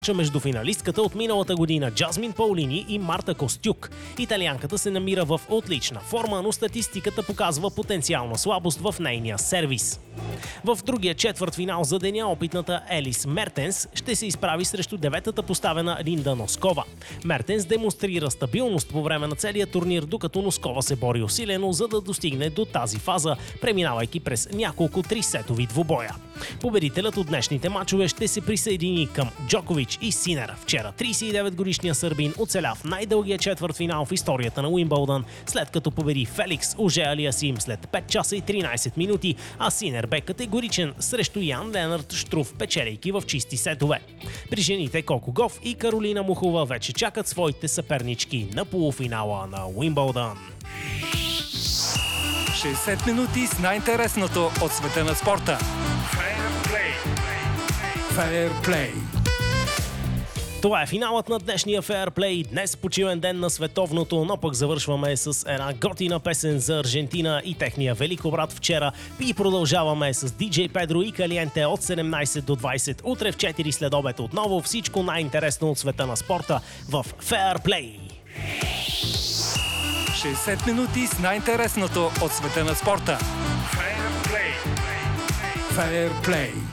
Между финалистката от миналата година Джазмин Паулини и Марта Костюк. Италианката се намира в отлична форма, но статистиката показва потенциална слабост в нейния сервис. В другия четвъртфинал за деня опитната Елис Мертенс ще се изправи срещу деветата поставена Линда Носкова. Мертенс демонстрира стабилност по време на целия турнир, докато Носкова се бори усилено, за да достигне до тази фаза, преминавайки през няколко трисетови двубоя. Победителят от днешните мачове ще се присъедини към Джокович и Синер. Вчера 39-годишният сърбин оцеля в най-дългия четвъртфинал в историята на Уимбълдън, след като победи Феликс Оже-Алиасим след 5 часа и 13 минути, а Синер бе категоричен срещу Ян Ленард Штруф, печелейки в чисти сетове. При жените Коко Гоф и Каролина Мухова вече чакат своите съпернички на полуфинала на Уимбълдън. 60 минути с най-интересното от света на спорта. Fair Play. Това е финалът на днешния Fair Play. Днес почивен ден на световното, но пък завършваме с една готина песен за Аржентина и техния велик брат вчера. И продължаваме с DJ Pedro и Калиенте от 17 до 20. Утре в 4 след обед отново всичко най-интересно от света на спорта в Fair Play. 60 минути с най-интересното от света на спорта. Fair Play.